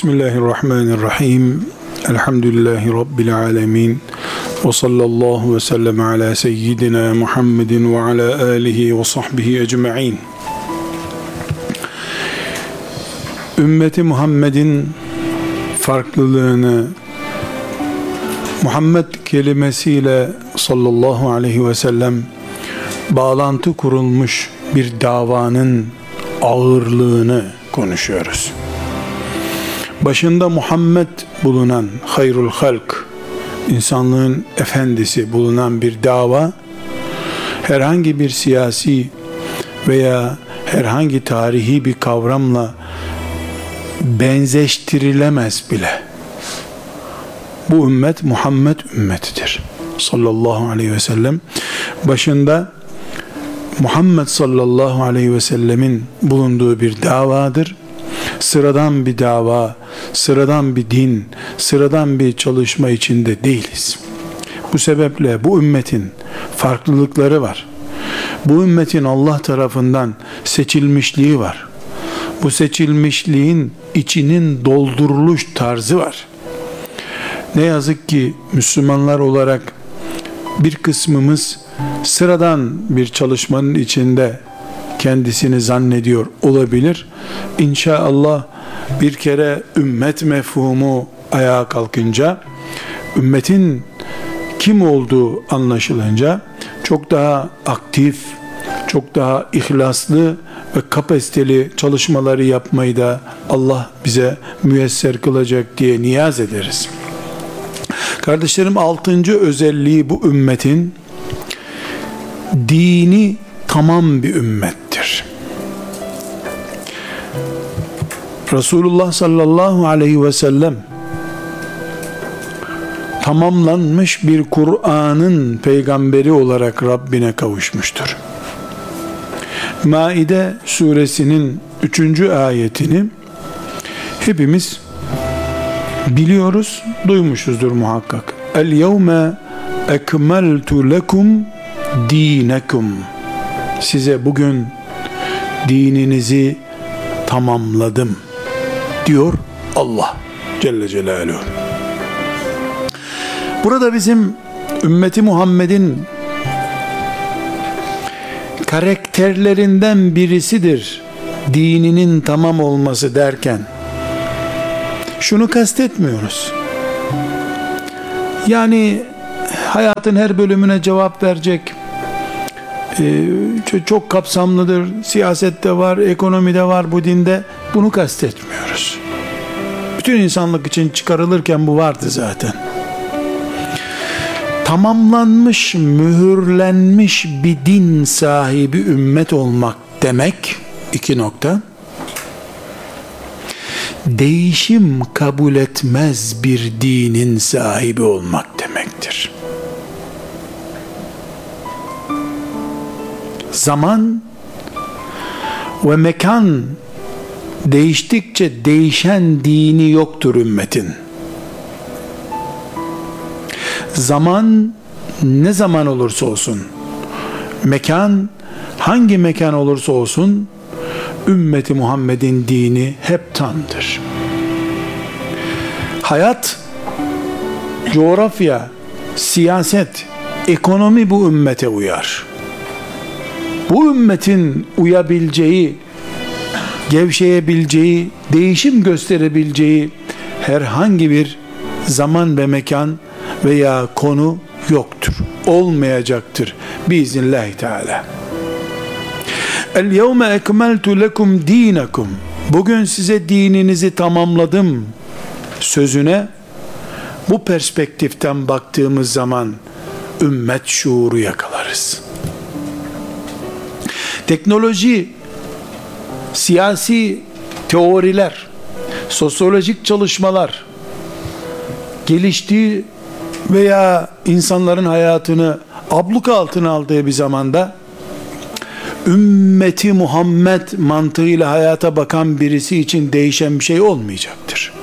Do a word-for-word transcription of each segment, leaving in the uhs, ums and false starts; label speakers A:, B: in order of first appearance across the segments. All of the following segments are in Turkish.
A: Bismillahirrahmanirrahim. Elhamdülillahi Rabbil alemin. Ve sallallahu ve sellem ala seyyidina Muhammedin ve ala alihi ve sahbihi ecma'in. Ümmeti Muhammed'in farklılığını Muhammed kelimesiyle sallallahu aleyhi ve sellem bağlantı kurulmuş bir davanın ağırlığını konuşuyoruz. Başında Muhammed bulunan, hayrul halk, insanlığın efendisi bulunan bir dava, herhangi bir siyasi veya herhangi tarihi bir kavramla benzeştirilemez bile. Bu ümmet Muhammed ümmetidir sallallahu aleyhi ve sellem. Başında Muhammed sallallahu aleyhi ve sellemin bulunduğu bir davadır. Sıradan bir dava, sıradan bir din, sıradan bir çalışma içinde değiliz. Bu sebeple bu ümmetin farklılıkları var. Bu ümmetin Allah tarafından seçilmişliği var. Bu seçilmişliğin içinin dolduruluş tarzı var. Ne yazık ki Müslümanlar olarak bir kısmımız sıradan bir çalışmanın içinde kendisini zannediyor olabilir. İnşallah bir kere ümmet mefhumu ayağa kalkınca, ümmetin kim olduğu anlaşılınca çok daha aktif, çok daha ihlaslı ve kapasiteli çalışmaları yapmayı da Allah bize müyesser kılacak diye niyaz ederiz. Kardeşlerim, altıncı özelliği bu ümmetin dini tamam bir ümmettir. Resulullah sallallahu aleyhi ve sellem tamamlanmış bir Kur'an'ın peygamberi olarak Rabbine kavuşmuştur. Maide suresinin üçüncü ayetini hepimiz biliyoruz, duymuşuzdur muhakkak. El yevme ekmeltu lekum dinekum. Size bugün dininizi tamamladım diyor Allah Celle Celaluhu. Burada bizim ümmeti Muhammed'in karakterlerinden birisidir dininin tamam olması derken şunu kastetmiyoruz. Yani hayatın her bölümüne cevap verecek, çok kapsamlıdır, siyasette var, ekonomide var, bu dinde, bunu kastetmiyoruz. Bütün insanlık için çıkarılırken bu vardı zaten. Tamamlanmış, mühürlenmiş bir din sahibi ümmet olmak demek, iki nokta, değişim kabul etmez bir dinin sahibi olmak demektir. Zaman ve mekan değiştikçe değişen dini yoktur ümmetin. Zaman ne zaman olursa olsun, mekan hangi mekan olursa olsun, ümmeti Muhammed'in dini hep tamdır. Hayat, coğrafya, siyaset, ekonomi bu ümmete uyar. Bu ümmetin uyabileceği, gevşeyebileceği, değişim gösterebileceği herhangi bir zaman ve mekan veya konu yoktur. Olmayacaktır biiznillahü teala. El yevme ekmeltu lekum dinakum. Bugün size dininizi tamamladım sözüne bu perspektiften baktığımız zaman ümmet şuuru yakalarız. Teknoloji, siyasi teoriler, sosyolojik çalışmalar geliştiği veya insanların hayatını abluka altına aldığı bir zamanda ümmeti Muhammed mantığıyla hayata bakan birisi için değişen bir şey olmayacaktır.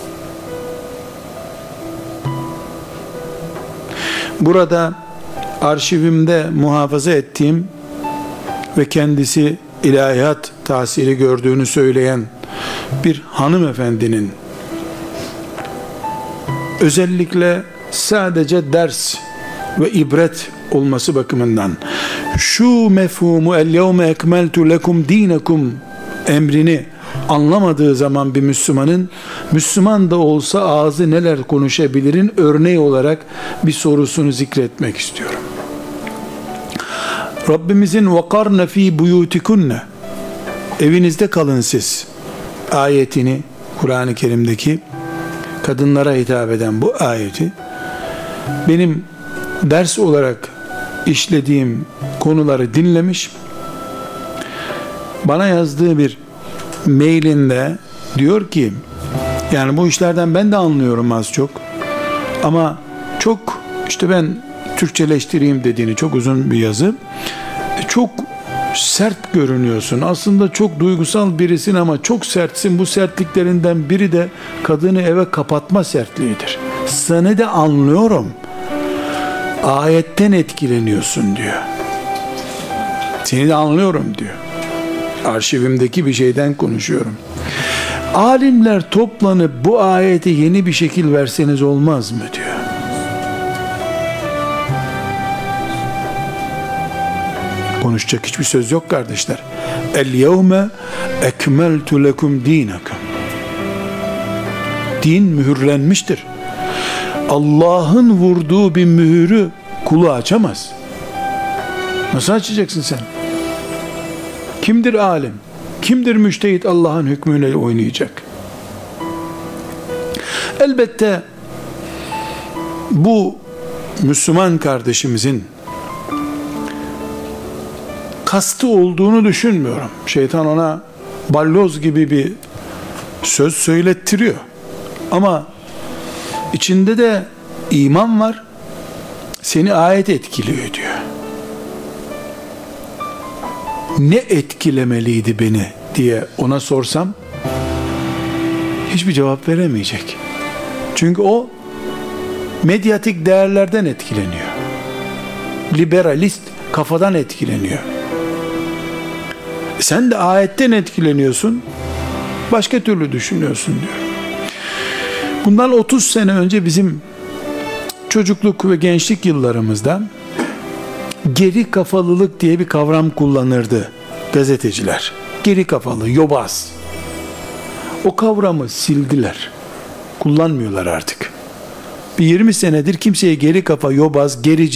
A: Burada arşivimde muhafaza ettiğim ve kendisi ilahiyat tahsili gördüğünü söyleyen bir hanımefendinin özellikle sadece ders ve ibret olması bakımından şu mefhumu el yevme ekmeltu lekum dinekum emrini anlamadığı zaman bir Müslümanın, Müslüman da olsa ağzı neler konuşabilirin örneği olarak bir sorusunu zikretmek istiyorum. Rabbimizin وَقَرْنَ ف۪ي بُيُوتِكُنَّ evinizde kalın siz ayetini, Kur'an-ı Kerim'deki kadınlara hitap eden bu ayeti benim ders olarak işlediğim konuları dinlemiş, bana yazdığı bir mailinde diyor ki, yani bu işlerden ben de anlıyorum az çok ama çok işte ben Türkçeleştireyim dediğini, çok uzun bir yazı, çok sert görünüyorsun, aslında çok duygusal birisin ama çok sertsin, bu sertliklerinden biri de kadını eve kapatma sertliğidir. Seni de anlıyorum, ayetten etkileniyorsun diyor. Seni de anlıyorum diyor. Arşivimdeki bir şeyden konuşuyorum. Alimler toplanıp bu ayete yeni bir şekil verseniz olmaz mı diyor. Konuşacak hiçbir söz yok kardeşler. El yevme ekmeltu lekum dinakum. Din mühürlenmiştir. Allah'ın vurduğu bir mühürü kulu açamaz. Nasıl açacaksın sen? Kimdir alim? Kimdir müştehit Allah'ın hükmüyle oynayacak? Elbette bu Müslüman kardeşimizin kastı olduğunu düşünmüyorum. Şeytan ona balloz gibi bir söz söylettiriyor. Ama içinde de iman var. Seni ayet etkiliyor diyor. Ne etkilemeliydi beni diye ona sorsam hiçbir cevap veremeyecek. Çünkü o medyatik değerlerden etkileniyor. Liberalist kafadan etkileniyor. Sen de ayetten etkileniyorsun, başka türlü düşünüyorsun diyor. Bundan otuz sene önce bizim çocukluk ve gençlik yıllarımızda geri kafalılık diye bir kavram kullanırdı gazeteciler. Geri kafalı, yobaz. O kavramı sildiler. Kullanmıyorlar artık. Bir yirmi senedir kimseye geri kafa, yobaz, gerici